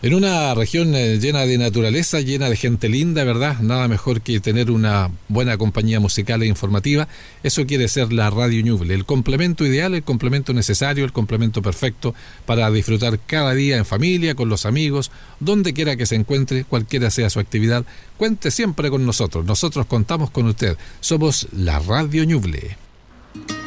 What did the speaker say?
En una región llena de naturaleza, llena de gente linda, ¿verdad? Nada mejor que tener una buena compañía musical e informativa. Eso quiere ser la Radio Ñuble, el complemento ideal, el complemento necesario, el complemento perfecto para disfrutar cada día en familia, con los amigos, donde quiera que se encuentre, cualquiera sea su actividad. Cuente siempre con nosotros. Nosotros contamos con usted. Somos la Radio Ñuble.